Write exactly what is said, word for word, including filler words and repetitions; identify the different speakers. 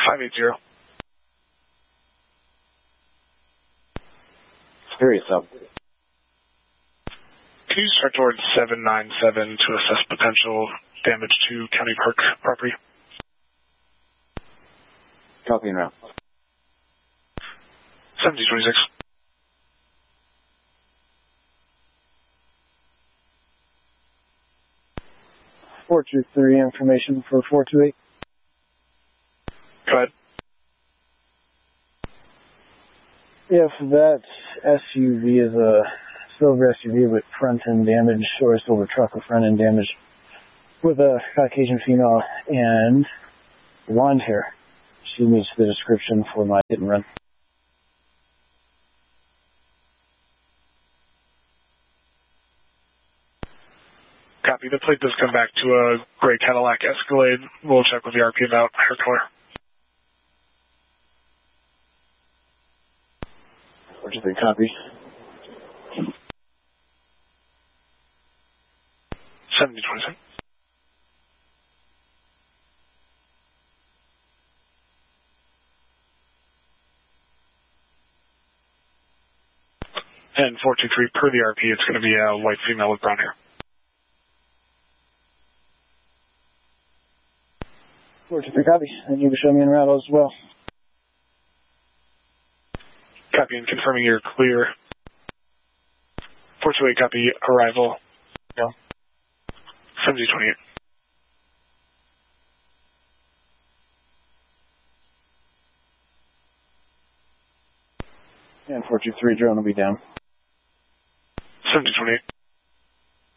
Speaker 1: five eight zero.
Speaker 2: Serious up.
Speaker 1: Can you start towards seven nine seven to assess potential damage to County Park property?
Speaker 2: Copy and route.
Speaker 1: seventy twenty-six.
Speaker 3: four two three, information for four two eight.
Speaker 1: Go ahead.
Speaker 3: If that S U V is a silver S U V with front-end damage, or a silver truck with front-end damage, with a Caucasian female and blonde hair, she meets the description for my hit and run.
Speaker 1: Copy. The plate does come back to a gray Cadillac Escalade. We'll check with the R P about her color.
Speaker 2: What you think? Copy.
Speaker 1: seventy twenty-seven. And four two three, per the R P, it's going to be a white female with brown hair.
Speaker 3: four two three, copy. And you can show me en route as well.
Speaker 1: Copy and confirming you're clear. four two eight, copy, arrival.
Speaker 3: No.
Speaker 1: seventy twenty-eight.
Speaker 3: And four two three, drone will be down.
Speaker 1: seventy twenty-eight.